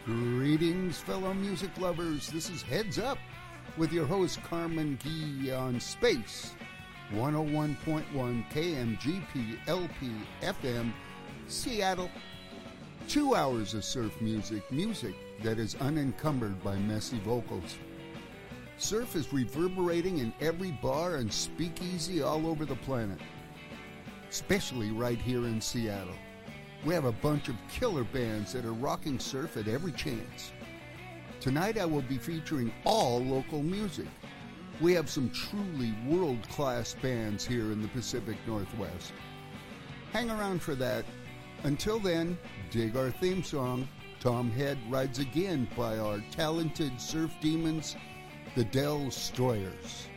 Greetings, fellow music lovers. This is Heads Up with your host, Carmen Gee on Space, 101.1 KMGP LP FM, Seattle. 2 hours of surf music that is unencumbered by messy vocals. Surf is reverberating in every bar and speakeasy all over the planet, especially right here in Seattle. We have a bunch of killer bands that are rocking surf at every chance. Tonight I will be featuring all local music. We have some truly world-class bands here in the Pacific Northwest. Hang around for that. Until then, dig our theme song, Tom Head Rides Again by our talented surf demons, the Del Stroyers.